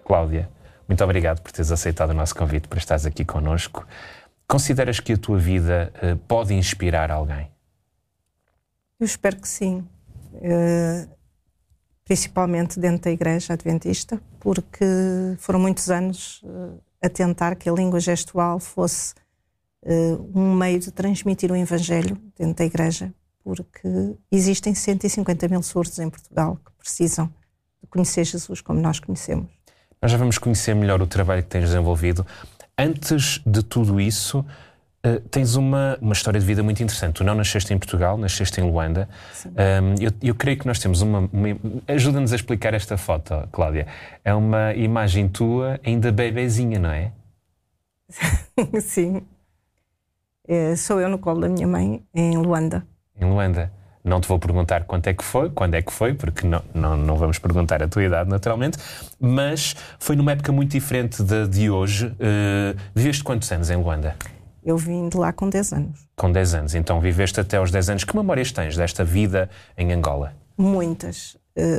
Cláudia, muito obrigado por teres aceitado o nosso convite para estares aqui connosco. Consideras que a tua vida pode inspirar alguém? Eu espero que sim. Principalmente dentro da Igreja Adventista, porque foram muitos anos a tentar que a língua gestual fosse um meio de transmitir o Evangelho dentro da Igreja, porque existem 150 mil surdos em Portugal que precisam de conhecer Jesus como nós conhecemos. Nós já vamos conhecer melhor o trabalho que tens desenvolvido. Antes de tudo isso, tens uma história de vida muito interessante. Tu não nasceste em Portugal, nasceste em Luanda. Eu creio que nós temos uma... Ajuda-nos a explicar esta foto, Cláudia. É uma imagem tua ainda bebezinha, não é? Sim. Sou eu no colo da minha mãe, em Luanda. Em Luanda. Não te vou perguntar quando é que foi, porque não vamos perguntar a tua idade, naturalmente, mas foi numa época muito diferente de hoje. Viveste quantos anos em Luanda? Eu vim de lá com 10 anos. Com 10 anos. Então viveste até aos 10 anos. Que memórias tens desta vida em Angola? Muitas.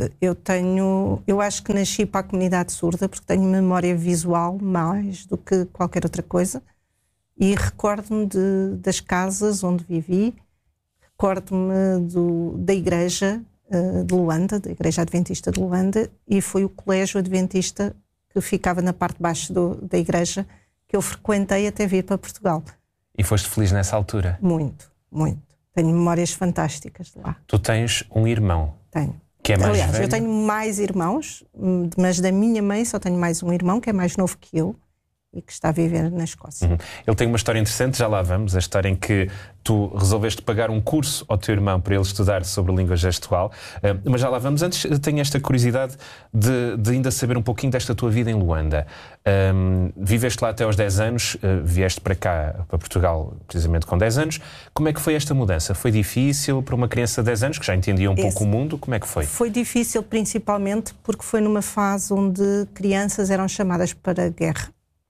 Eu acho que nasci para a comunidade surda porque tenho memória visual mais do que qualquer outra coisa e recordo-me das casas onde vivi. Recordo-me da igreja de Luanda, da Igreja Adventista de Luanda, e foi o colégio adventista que ficava na parte de baixo da igreja que eu frequentei até vir para Portugal. E foste feliz nessa altura? Muito, muito. Tenho memórias fantásticas de lá. Tu tens um irmão? Tenho. Que é mais Aliás, velho? eu tenho mais irmãos, mas da minha mãe só tenho mais um irmão que é mais novo que eu e que está a viver na Escócia. Ele tem uma história interessante, já lá vamos, a história em que tu resolveste pagar um curso ao teu irmão para ele estudar sobre língua gestual, mas já lá vamos. Antes tenho esta curiosidade de ainda saber um pouquinho desta tua vida em Luanda. Viveste lá até aos 10 anos, vieste para cá, para Portugal, precisamente com 10 anos. Como é que foi esta mudança? Foi difícil para uma criança de 10 anos, que já entendia um pouco o mundo? Como é que foi? Foi difícil principalmente porque foi numa fase onde crianças eram chamadas para a guerra.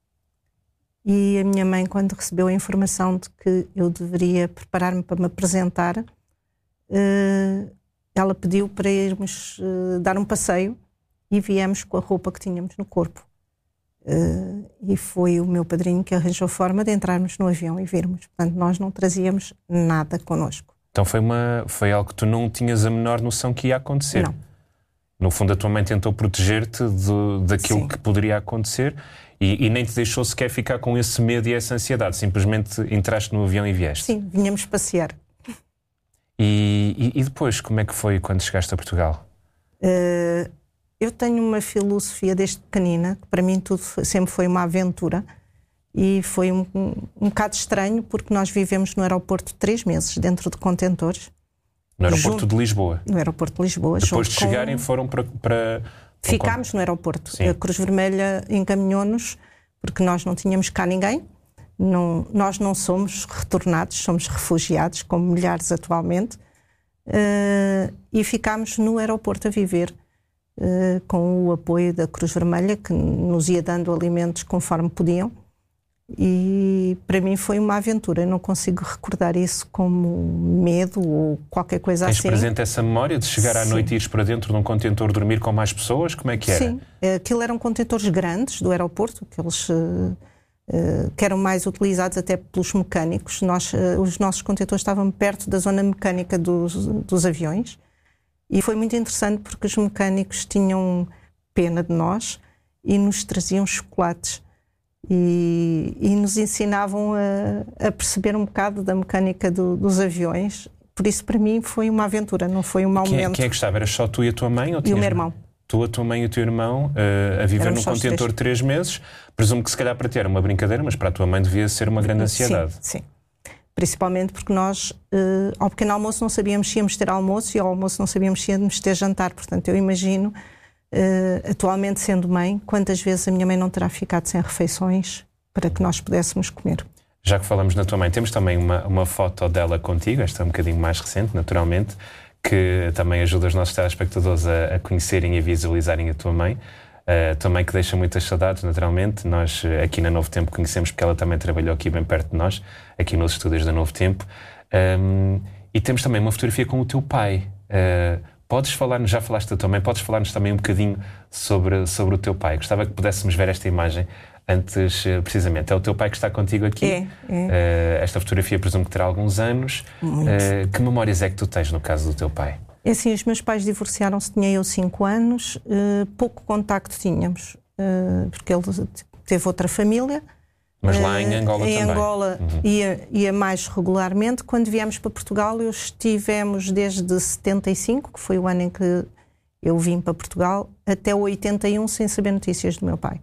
E a minha mãe, quando recebeu a informação de que eu deveria preparar-me para me apresentar, ela pediu para irmos dar um passeio e viemos com a roupa que tínhamos no corpo. E foi o meu padrinho que arranjou forma de entrarmos no avião e virmos. Portanto, nós não trazíamos nada connosco. Então foi algo que tu não tinhas a menor noção que ia acontecer? Não. No fundo, a tua mãe tentou proteger-te daquilo Sim. que poderia acontecer e nem te deixou sequer ficar com esse medo e essa ansiedade. Simplesmente entraste no avião e vieste. Sim, vinhamos passear. E depois, como é que foi quando chegaste a Portugal? Eu tenho uma filosofia desde pequenina, que para mim tudo sempre foi uma aventura. E foi um bocado estranho, porque nós vivemos no aeroporto 3 meses, dentro de contentores. No aeroporto de Lisboa? No aeroporto de Lisboa. Depois de chegarem foram para Ficámos no aeroporto. Sim. A Cruz Vermelha encaminhou-nos, porque nós não tínhamos cá ninguém. Nós não somos retornados, somos refugiados, como milhares atualmente. E ficámos no aeroporto a viver, com o apoio da Cruz Vermelha, que nos ia dando alimentos conforme podiam. E para mim foi uma aventura. Eu não consigo recordar isso como medo ou qualquer coisa Tens assim. Tens presente essa memória de chegar à noite e ires para dentro de um contentor dormir com mais pessoas? Como é que era? Sim, aquilo eram contentores grandes do aeroporto, aqueles que eram mais utilizados até pelos mecânicos. Os nossos contentores estavam perto da zona mecânica dos aviões e foi muito interessante porque os mecânicos tinham pena de nós e nos traziam chocolates. E nos ensinavam a perceber um bocado da mecânica dos aviões. Por isso, para mim, foi uma aventura, não foi um mau momento. Quem é que estava? Eras só tu e a tua mãe? Ou e o meu irmão. Tu, a tua mãe e o teu irmão a viver num contentor 3 meses? Presumo que se calhar para ti era uma brincadeira, mas para a tua mãe devia ser uma grande ansiedade. Sim. Principalmente porque nós, ao pequeno almoço, não sabíamos se íamos ter almoço e ao almoço não sabíamos se íamos ter jantar. Portanto, eu imagino... atualmente sendo mãe, quantas vezes a minha mãe não terá ficado sem refeições para que nós pudéssemos comer. Já que falamos na tua mãe, temos também uma foto dela contigo, esta é um bocadinho mais recente, naturalmente, que também ajuda os nossos telespectadores a conhecerem e a visualizarem a tua mãe. Também que deixa muitas saudades, naturalmente. Nós aqui na Novo Tempo conhecemos porque ela também trabalhou aqui bem perto de nós, aqui nos estúdios da Novo Tempo. E temos também uma fotografia com o teu pai. Podes falar-nos, já falaste da tua mãe, podes falar-nos também um bocadinho sobre o teu pai. Gostava que pudéssemos ver esta imagem antes, precisamente. É o teu pai que está contigo aqui. Esta fotografia presumo que terá alguns anos. Que memórias é que tu tens no caso do teu pai? É assim, os meus pais divorciaram-se, tinha eu 5 anos, pouco contacto tínhamos, porque ele teve outra família. Mas lá em Angola também? Em Angola ia mais regularmente. Quando viemos para Portugal, estivemos desde 75, que foi o ano em que eu vim para Portugal, até 81 sem saber notícias do meu pai.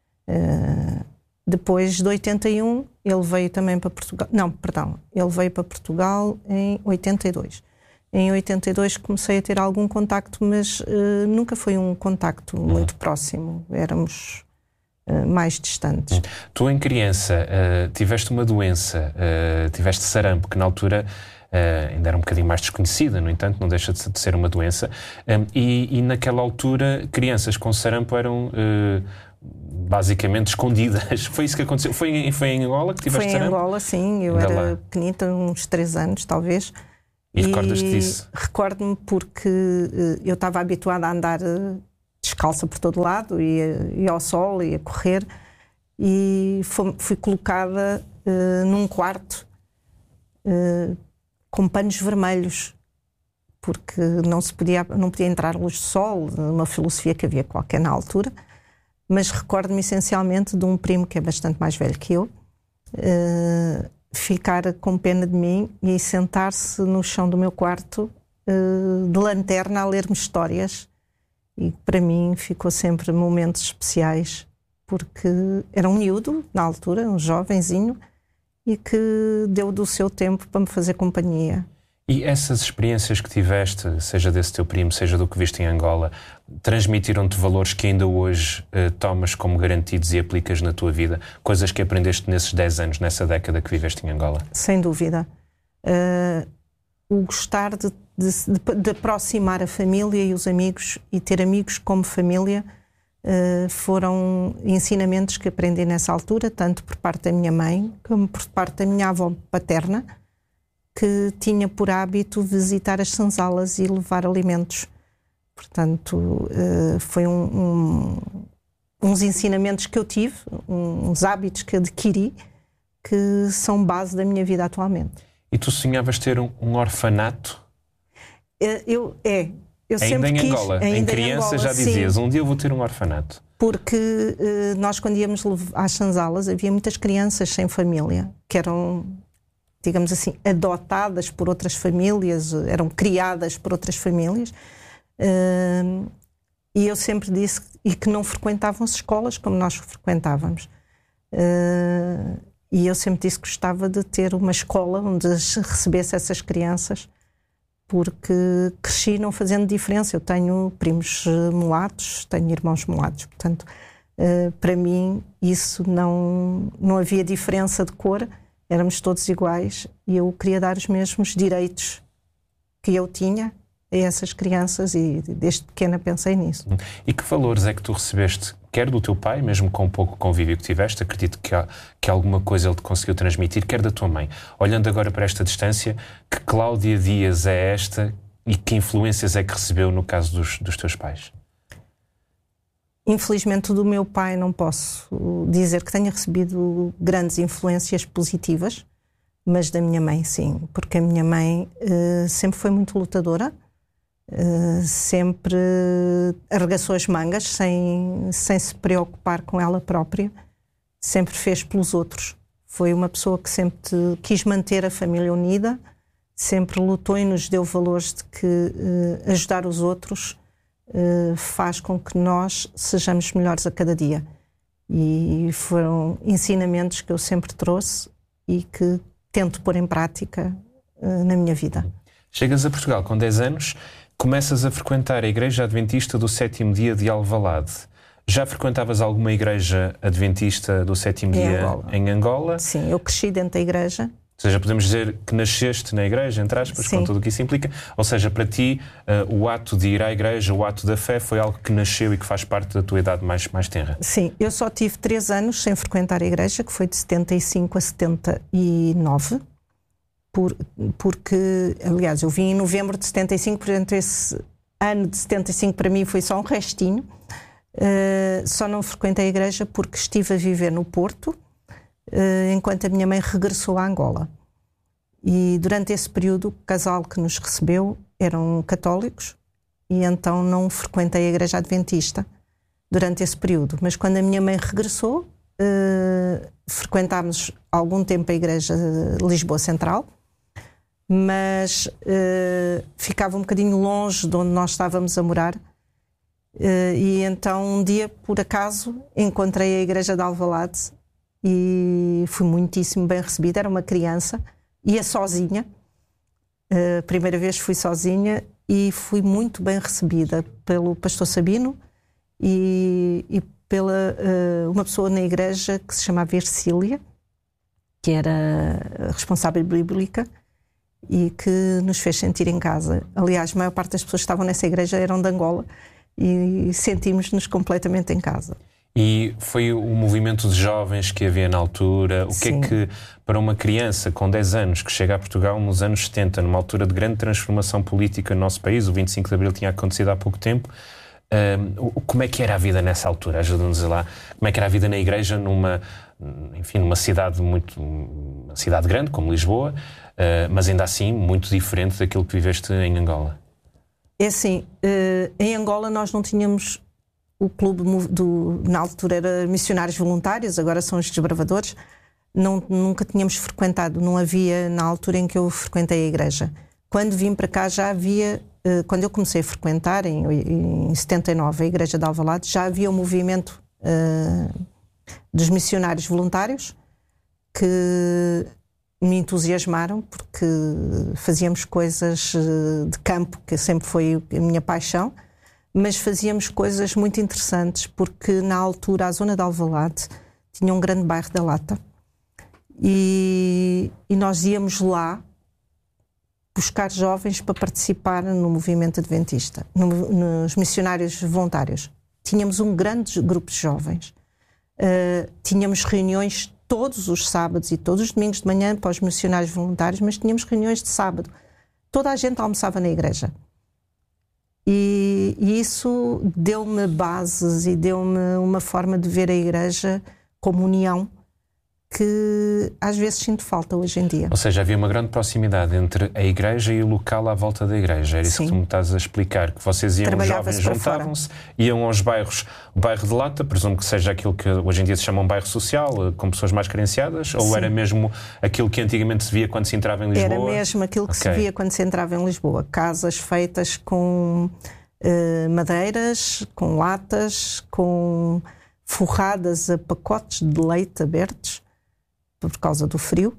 Depois de 81, ele veio também para Portugal. Não, perdão, ele veio para Portugal em 82. Em 82 comecei a ter algum contacto, mas nunca foi um contacto muito próximo. Éramos mais distantes. Tu, em criança, tiveste uma doença, tiveste sarampo, que na altura ainda era um bocadinho mais desconhecida, no entanto, não deixa de ser uma doença. E naquela altura, crianças com sarampo eram basicamente escondidas. Foi isso que aconteceu? Foi em Angola que tiveste sarampo? Foi em Angola, sim. Eu era pequenita, uns 3 anos, talvez. E recordas-te disso? Recordo-me porque eu estava habituada a andar descalça por todo lado, ia ao sol, ia correr, e fui colocada num quarto com panos vermelhos, porque não podia entrar luz de sol, uma filosofia que havia qualquer na altura, mas recordo-me essencialmente de um primo que é bastante mais velho que eu, ficar com pena de mim e sentar-se no chão do meu quarto de lanterna a ler-me histórias. E para mim ficou sempre momentos especiais, porque era um miúdo na altura, um jovenzinho, e que deu do seu tempo para me fazer companhia. E essas experiências que tiveste, seja desse teu primo, seja do que viste em Angola, transmitiram-te valores que ainda hoje tomas como garantidos e aplicas na tua vida? Coisas que aprendeste nesses 10 anos, nessa década que viveste em Angola? Sem dúvida. O gostar de aproximar a família e os amigos e ter amigos como família foram ensinamentos que aprendi nessa altura, tanto por parte da minha mãe como por parte da minha avó paterna, que tinha por hábito visitar as senzalas e levar alimentos. Portanto, foi uns ensinamentos que eu tive, uns hábitos que adquiri, que são base da minha vida atualmente. E tu sonhavas ter um orfanato? Eu ainda sempre em quis. Angola? Em criança Angola, já dizias, sim. Um dia eu vou ter um orfanato. Porque nós, quando íamos às senzalas, havia muitas crianças sem família, que eram, digamos assim, adotadas por outras famílias, eram criadas por outras famílias. E eu sempre disse que não frequentavam as escolas como nós frequentávamos. E eu sempre disse que gostava de ter uma escola onde recebesse essas crianças, porque cresci não fazendo diferença. Eu tenho primos mulatos, tenho irmãos mulatos, portanto, para mim isso não havia diferença de cor, éramos todos iguais e eu queria dar os mesmos direitos que eu tinha a essas crianças e desde pequena pensei nisso. E que valores é que tu recebeste, quer do teu pai, mesmo com pouco convívio que tiveste, acredito que alguma coisa ele te conseguiu transmitir, quer da tua mãe? Olhando agora para esta distância, que Cláudia Dias é esta e que influências é que recebeu no caso dos teus pais? Infelizmente do meu pai não posso dizer que tenha recebido grandes influências positivas, mas da minha mãe sim, porque a minha mãe sempre foi muito lutadora, sempre arregaçou as mangas sem se preocupar com ela própria, sempre fez pelos outros. Foi uma pessoa que sempre quis manter a família unida, sempre lutou e nos deu valores de que ajudar os outros faz com que nós sejamos melhores a cada dia. E foram ensinamentos que eu sempre trouxe e que tento pôr em prática na minha vida. Chegas a Portugal com 10 anos, começas a frequentar a Igreja Adventista do Sétimo Dia de Alvalade. Já frequentavas alguma igreja adventista do Sétimo Dia em Angola? Sim, eu cresci dentro da igreja. Ou seja, podemos dizer que nasceste na igreja, entre aspas, com tudo o que isso implica. Ou seja, para ti, o ato de ir à igreja, o ato da fé, foi algo que nasceu e que faz parte da tua idade mais tenra. Sim, eu só tive 3 anos sem frequentar a igreja, que foi de 75 a 79. Porque, aliás, eu vim em novembro de 75, portanto ano de 75 para mim foi só um restinho. Só não frequentei a igreja porque estive a viver no Porto, enquanto a minha mãe regressou a Angola. E durante esse período, o casal que nos recebeu eram católicos e então não frequentei a igreja adventista durante esse período. Mas quando a minha mãe regressou, frequentámos algum tempo a igreja de Lisboa Central, mas ficava um bocadinho longe de onde nós estávamos a morar. E então um dia, por acaso, encontrei a igreja de Alvalade e fui muitíssimo bem recebida. Era uma criança, ia sozinha, a primeira vez fui sozinha e fui muito bem recebida pelo pastor Sabino e pela uma pessoa na igreja que se chamava Ercília, que era responsável bíblica e que nos fez sentir em casa. Aliás, a maior parte das pessoas que estavam nessa igreja eram de Angola e sentimos-nos completamente em casa. E foi o movimento de jovens que havia na altura. O que é que, para uma criança com 10 anos que chega a Portugal nos anos 70, numa altura de grande transformação política no nosso país, o 25 de Abril tinha acontecido há pouco tempo, como é que era a vida nessa altura? Ajuda-nos lá. Como é que era a vida na igreja numa cidade uma cidade grande como Lisboa, mas ainda assim muito diferente daquilo que viveste em Angola? É assim, em Angola nós não tínhamos o clube na altura era Missionários Voluntários, agora são os Desbravadores. Nunca tínhamos frequentado, não havia na altura em que eu frequentei a igreja. Quando vim para cá já havia, quando eu comecei a frequentar em 79 a igreja de Alvalade, já havia um movimento dos missionários voluntários que me entusiasmaram porque fazíamos coisas de campo, que sempre foi a minha paixão, mas fazíamos coisas muito interessantes porque na altura a zona de Alvalade tinha um grande bairro da Lata e nós íamos lá buscar jovens para participar no movimento adventista, nos missionários voluntários. Tínhamos um grande grupo de jovens, tínhamos reuniões todos os sábados e todos os domingos de manhã para os missionários voluntários, mas tínhamos reuniões de sábado. Toda a gente almoçava na igreja. E isso deu-me bases e deu-me uma forma de ver a igreja como união que às vezes sinto falta hoje em dia. Ou seja, havia uma grande proximidade entre a igreja e o local à volta da igreja. Era isso que tu me estás a explicar, que vocês iam, os jovens juntavam-se, iam aos bairros, o bairro de Lata, presumo que seja aquilo que hoje em dia se chama um bairro social, com pessoas mais carenciadas, ou era mesmo aquilo que antigamente se via quando se entrava em Lisboa? Era mesmo aquilo que se via quando se entrava em Lisboa. Casas feitas com madeiras, com latas, com forradas a pacotes de leite abertos, por causa do frio,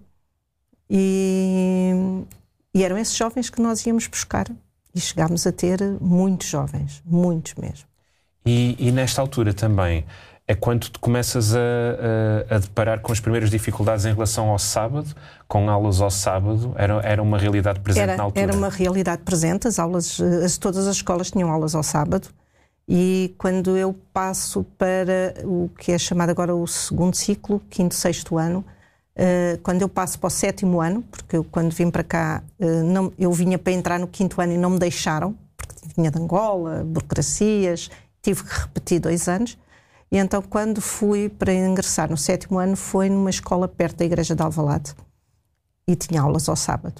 e eram esses jovens que nós íamos buscar e chegámos a ter muitos jovens, muitos mesmo. E nesta altura também é quando te começas a deparar com as primeiras dificuldades em relação ao sábado, com aulas ao sábado, era uma realidade presente na altura? Era uma realidade presente, todas as escolas tinham aulas ao sábado. E quando eu passo para o que é chamado agora o segundo ciclo, quinto, sexto ano, quando eu passo para o sétimo ano, porque eu quando vim para cá, eu vinha para entrar no quinto ano e não me deixaram, porque vinha de Angola, burocracias, tive que repetir 2 anos. E então quando fui para ingressar no sétimo ano, foi numa escola perto da igreja de Alvalade e tinha aulas ao sábado.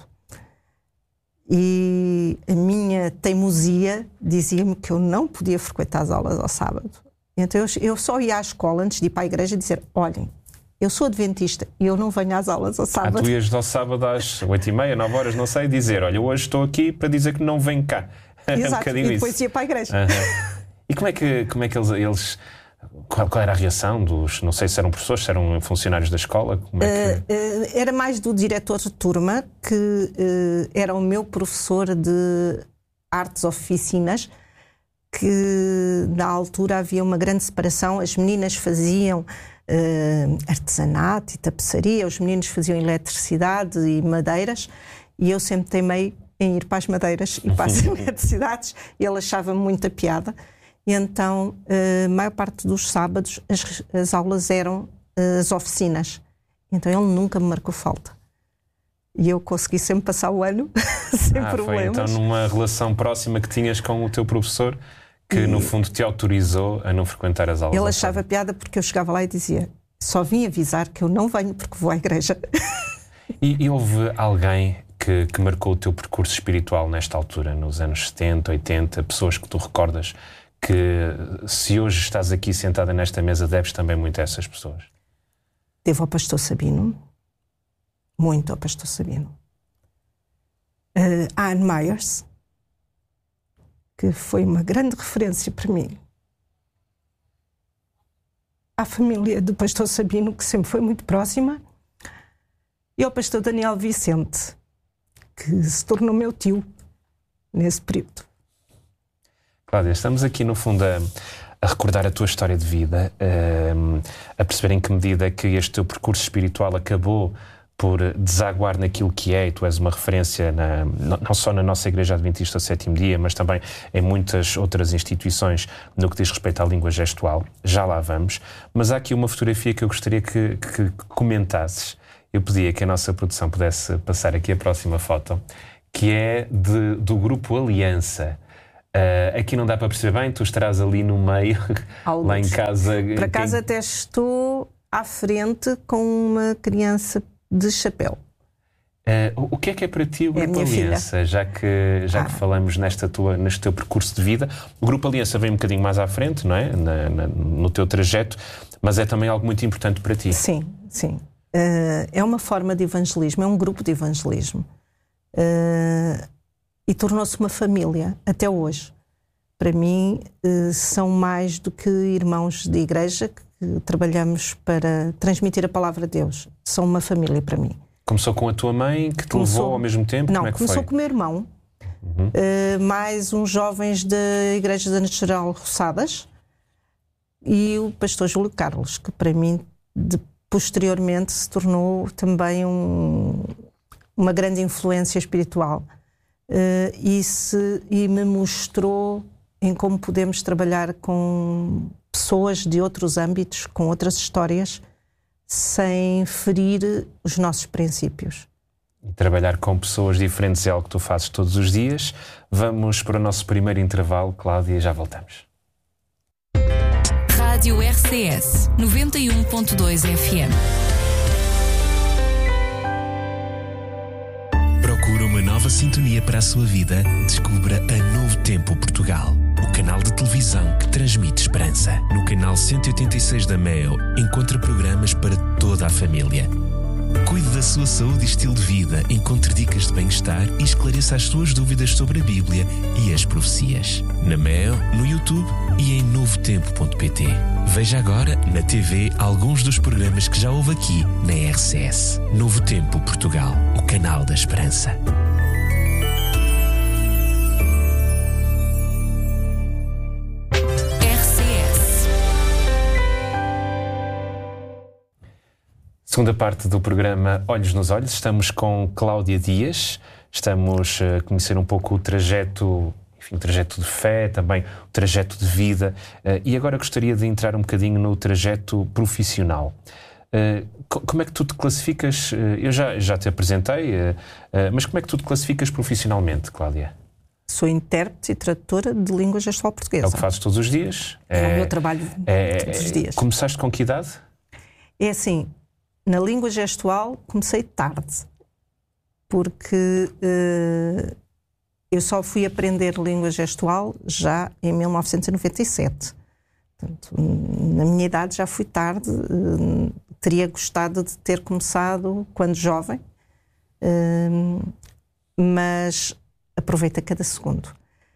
E a minha teimosia dizia-me que eu não podia frequentar as aulas ao sábado. Então eu só ia à escola antes de ir para a igreja e dizer: olhem, eu sou adventista e eu não venho às aulas ao sábado. Tu ias ao sábado às 8h30, 9 horas, não sei, dizer: olha, hoje estou aqui para dizer que não venho cá. Exato, e depois ia para a igreja. E como é que eles qual era a reação dos, não sei se eram professores, se eram funcionários da escola? Como é que... Era mais do diretor de turma, que era o meu professor de artes oficinas, que na altura havia uma grande separação. As meninas faziam artesanato e tapeçaria, os meninos faziam eletricidade e madeiras, e eu sempre teimei em ir para as madeiras e para as eletricidades, e ele achava muita piada. E então, a maior parte dos sábados, as aulas eram as oficinas. Então ele nunca me marcou falta. E eu consegui sempre passar o ano sem problemas. Foi então numa relação próxima que tinhas com o teu professor que no fundo te autorizou a não frequentar as aulas? Ele achava piada porque eu chegava lá e dizia: só vim avisar que eu não venho porque vou à igreja. E houve alguém que marcou o teu percurso espiritual nesta altura, nos anos 70, 80, pessoas que tu recordas que, se hoje estás aqui sentada nesta mesa, deves também muito a essas pessoas? Devo ao pastor Sabino, muito ao pastor Sabino. A Anne Myers, que foi uma grande referência para mim. À família do pastor Sabino, que sempre foi muito próxima. E ao pastor Daniel Vicente, que se tornou meu tio nesse período. Cláudia, estamos aqui no fundo a recordar a tua história de vida, a perceber em que medida que este teu percurso espiritual acabou por desaguar naquilo que é, e tu és uma referência não só na nossa Igreja Adventista do Sétimo Dia, mas também em muitas outras instituições no que diz respeito à língua gestual. Já lá vamos. Mas há aqui uma fotografia que eu gostaria que comentasses. Eu pedia que a nossa produção pudesse passar aqui a próxima foto, que é do grupo Aliança. Aqui não dá para perceber bem, tu estarás ali no meio, lá em casa. Por acaso até estou à frente com uma criança de chapéu. O que é para ti o Grupo Aliança? Filha. Já que falamos neste teu percurso de vida, o Grupo Aliança vem um bocadinho mais à frente, não é? No teu trajeto, mas é também algo muito importante para ti. Sim, sim. É uma forma de evangelismo, é um grupo de evangelismo. E tornou-se uma família, até hoje. Para mim, são mais do que irmãos de igreja que trabalhamos para transmitir a palavra de Deus. São uma família para mim. Começou com a tua mãe, que te levou ao mesmo tempo? Não, como é que começou foi? com o meu irmão, mais uns jovens da Igreja da Natural Roçadas e o pastor Júlio Carlos, que para mim, posteriormente, se tornou também uma grande influência espiritual. E me mostrou em como podemos trabalhar com pessoas de outros âmbitos, com outras histórias, sem ferir os nossos princípios. E trabalhar com pessoas diferentes é algo que tu fazes todos os dias. Vamos para o nosso primeiro intervalo, Cláudia, e já voltamos. Rádio RCS 91.2 FM. Procura uma nova sintonia para a sua vida? Descubra a Novo Tempo Portugal, o canal de televisão que transmite esperança. No canal 186 da MEO, encontra programas para toda a família. Cuide da sua saúde e estilo de vida, encontre dicas de bem-estar e esclareça as suas dúvidas sobre a Bíblia e as profecias. Na MEO, no YouTube e em novotempo.pt. Veja agora, na TV, alguns dos programas que já houve aqui na RCS. Novo Tempo Portugal, o canal da esperança. Segunda parte do programa Olhos nos Olhos. Estamos com Cláudia Dias. Estamos a conhecer um pouco o trajeto, enfim, o trajeto de fé, também o trajeto de vida. E agora gostaria de entrar um bocadinho no trajeto profissional. Como é que tu te classificas? Eu já te apresentei, mas como é que tu te classificas profissionalmente, Cláudia? Sou intérprete e tradutora de língua gestual portuguesa. É o que fazes todos os dias? É o meu trabalho todos os dias. Começaste com que idade? É assim, na língua gestual comecei tarde, porque eu só fui aprender língua gestual já em 1997. Portanto, na minha idade já fui tarde, teria gostado de ter começado quando jovem, mas aproveita cada segundo.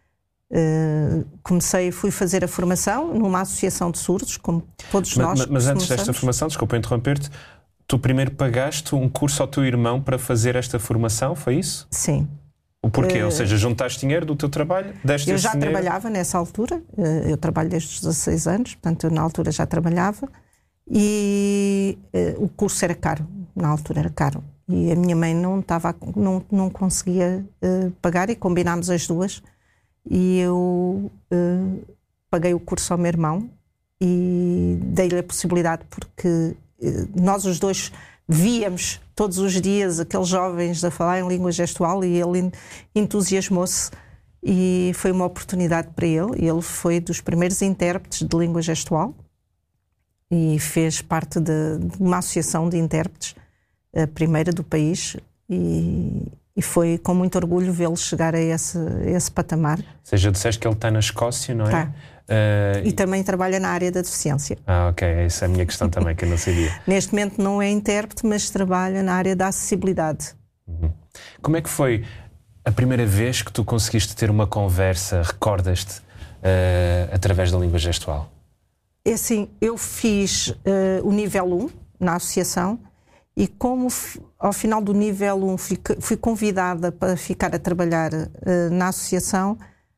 Fui fazer a formação numa associação de surdos, como todos nós. Mas antes desta formação, desculpa interromper-te, tu primeiro pagaste um curso ao teu irmão para fazer esta formação, foi isso? Sim. O porquê? Ou seja, juntaste dinheiro do teu trabalho? Eu já trabalhava nessa altura, eu trabalho desde os 16 anos, portanto eu na altura já trabalhava e o curso era caro, na altura era caro. E a minha mãe não conseguia pagar e combinámos as duas e eu paguei o curso ao meu irmão e dei-lhe a possibilidade porque nós os dois víamos todos os dias aqueles jovens a falar em língua gestual e ele entusiasmou-se e foi uma oportunidade para ele. Ele foi dos primeiros intérpretes de língua gestual e fez parte de uma associação de intérpretes, a primeira do país, e foi com muito orgulho vê-lo chegar a esse patamar. Ou seja, disseste que ele está na Escócia, não é? Tá. E também trabalha na área da deficiência. Ok, essa é a minha questão também, que eu não sabia. Neste momento não é intérprete, mas trabalha na área da acessibilidade. Como é que foi a primeira vez que tu conseguiste ter uma conversa, recordas-te, através da língua gestual? É assim, eu fiz o nível 1 na associação e como ao final do nível 1 fui convidada para ficar a trabalhar na associação,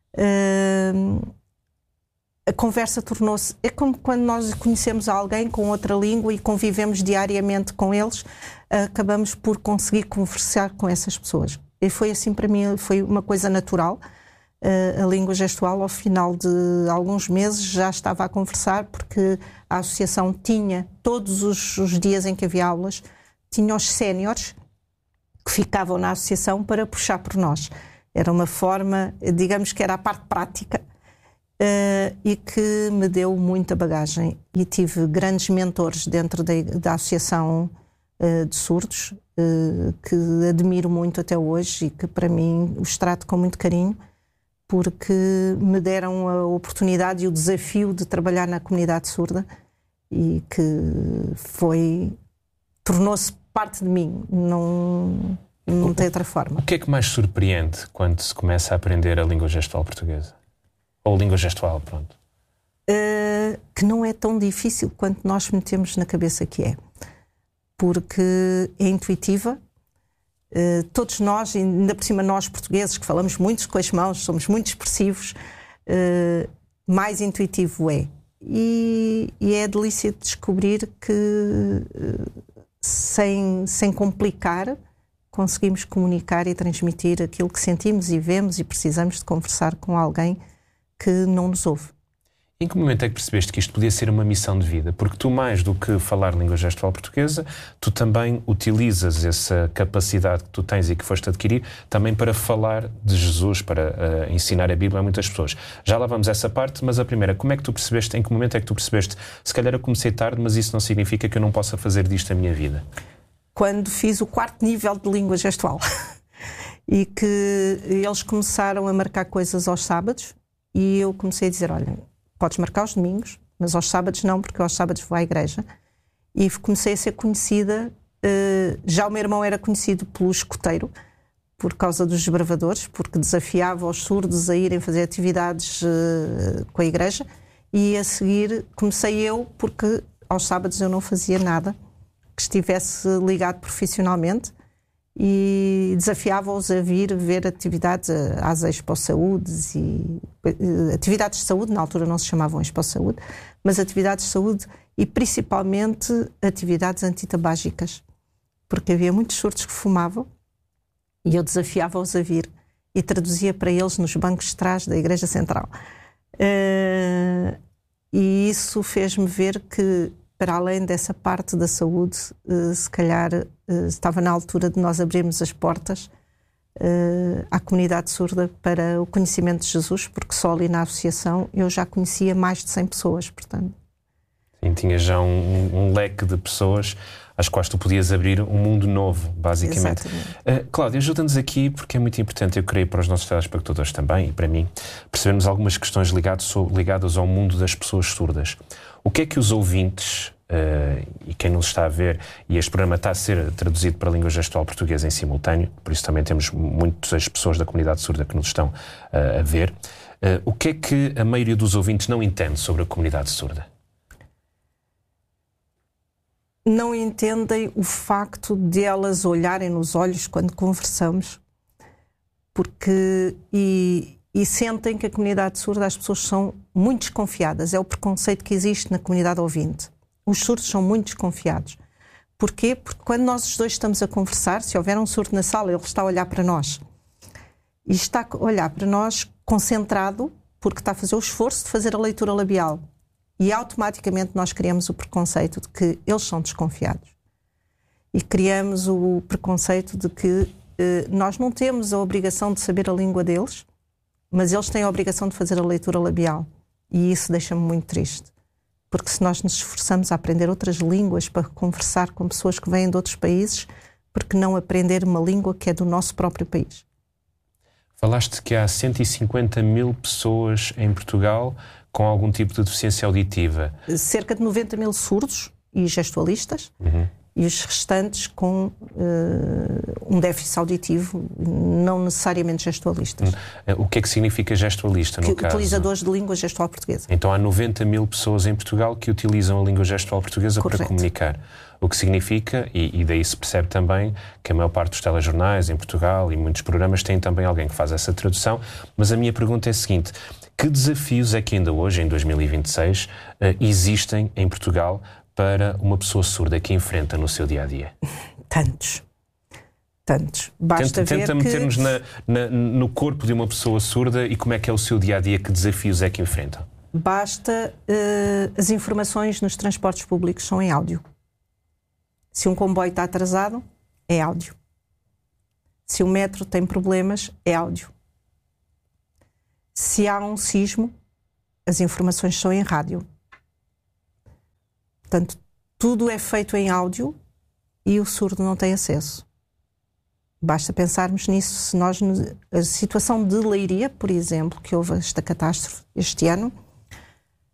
a conversa tornou-se... É como quando nós conhecemos alguém com outra língua e convivemos diariamente com eles, acabamos por conseguir conversar com essas pessoas. E foi assim para mim, foi uma coisa natural. A língua gestual, ao final de alguns meses, já estava a conversar, porque a associação tinha, todos os dias em que havia aulas, tinha os séniores que ficavam na associação para puxar por nós. Era uma forma, digamos que era a parte prática, e que me deu muita bagagem. E tive grandes mentores dentro da associação de surdos, que admiro muito até hoje e que para mim os trato com muito carinho, porque me deram a oportunidade e o desafio de trabalhar na comunidade surda e que tornou-se parte de mim, não tem outra forma. O que é que mais surpreende quando se começa a aprender a língua gestual portuguesa? Ou língua gestual, pronto. Que não é tão difícil quanto nós metemos na cabeça que é. Porque é intuitiva. Todos nós, ainda por cima nós portugueses, que falamos muito com as mãos, somos muito expressivos, mais intuitivo é. E é a delícia de descobrir que, sem complicar, conseguimos comunicar e transmitir aquilo que sentimos e vemos e precisamos de conversar com alguém que não nos ouve. Em que momento é que percebeste que isto podia ser uma missão de vida? Porque tu, mais do que falar língua gestual portuguesa, tu também utilizas essa capacidade que tu tens e que foste adquirir também para falar de Jesus, para ensinar a Bíblia a muitas pessoas. Já lá vamos a essa parte, mas a primeira, como é que tu percebeste, em que momento é que tu percebeste? Se calhar eu comecei tarde, mas isso não significa que eu não possa fazer disto a minha vida. Quando fiz o 4º nível de língua gestual e que eles começaram a marcar coisas aos sábados e eu comecei a dizer, olha, podes marcar aos domingos, mas aos sábados não, porque aos sábados vou à igreja. E comecei a ser conhecida, já o meu irmão era conhecido pelo escoteiro, por causa dos desbravadores, porque desafiava os surdos a irem fazer atividades com a igreja, e a seguir comecei eu, porque aos sábados eu não fazia nada que estivesse ligado profissionalmente, e desafiava-os a vir ver atividades, às Expo Saúdes e atividades de saúde, na altura não se chamavam Expo Saúde, mas atividades de saúde e principalmente atividades antitabágicas, porque havia muitos surdos que fumavam e eu desafiava-os a vir e traduzia para eles nos bancos de trás da Igreja Central. E isso fez-me ver que, para além dessa parte da saúde, se calhar estava na altura de nós abrirmos as portas à comunidade surda para o conhecimento de Jesus, porque só ali na associação eu já conhecia mais de 100 pessoas, portanto. Sim, tinha já um leque de pessoas às quais tu podias abrir um mundo novo, basicamente. Cláudia, ajuda-nos aqui, porque é muito importante, eu creio, para os nossos telespectadores também, e para mim, percebermos algumas questões ligadas ao mundo das pessoas surdas. O que é que os ouvintes, e quem nos está a ver, e este programa está a ser traduzido para a língua gestual portuguesa em simultâneo, por isso também temos muitas pessoas da comunidade surda que nos estão a ver, o que é que a maioria dos ouvintes não entende sobre a comunidade surda? Não entendem o facto de elas olharem nos olhos quando conversamos, porque e sentem que a comunidade surda, as pessoas são muito desconfiadas. É o preconceito que existe na comunidade ouvinte. Os surdos são muito desconfiados. Porquê? Porque quando nós os dois estamos a conversar, se houver um surdo na sala, ele está a olhar para nós. E está a olhar para nós concentrado, porque está a fazer o esforço de fazer a leitura labial. E automaticamente nós criamos o preconceito de que eles são desconfiados. e criamos o preconceito de que nós não temos a obrigação de saber a língua deles, mas eles têm a obrigação de fazer a leitura labial. E isso deixa-me muito triste. Porque se nós nos esforçamos a aprender outras línguas para conversar com pessoas que vêm de outros países, por que não aprender uma língua que é do nosso próprio país? Falaste que há 150 mil pessoas em Portugal com algum tipo de deficiência auditiva. Cerca de 90 mil surdos e gestualistas, e os restantes com um déficit auditivo, não necessariamente gestualistas. O que é que significa gestualista, no caso? Utilizadores de língua gestual portuguesa. Então há 90 mil pessoas em Portugal que utilizam a língua gestual portuguesa para comunicar. O que significa, e daí se percebe também, que a maior parte dos telejornais em Portugal e muitos programas têm também alguém que faz essa tradução. Mas a minha pergunta é a seguinte: que desafios é que ainda hoje, em 2026, existem em Portugal para uma pessoa surda que enfrenta no seu dia-a-dia? Tantos. Basta ver Tenta meter-nos no corpo de uma pessoa surda e como é que é o seu dia-a-dia, que desafios é que enfrentam? Basta as informações nos transportes públicos são em áudio. Se um comboio está atrasado, é áudio. Se o metro tem problemas, é áudio. Se há um sismo, as informações são em rádio. Portanto, tudo é feito em áudio e o surdo não tem acesso. Basta pensarmos nisso. Se nós, a situação de Leiria, por exemplo, que houve esta catástrofe este ano,